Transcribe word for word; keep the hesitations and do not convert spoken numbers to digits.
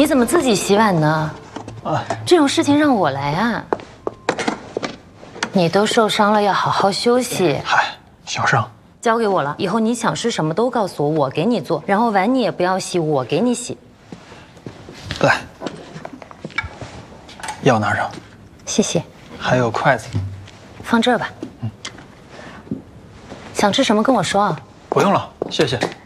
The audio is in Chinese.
你怎么自己洗碗呢？啊，这种事情让我来啊。你都受伤了，要好好休息。 嗨，小伤。 交给我了，以后你想吃什么都告诉我，我给你做。然后碗你也不要洗，我给你洗。 来，药拿上。 谢谢。 还有筷子。 放这儿吧。嗯。想吃什么跟我说啊。 不用了，谢谢。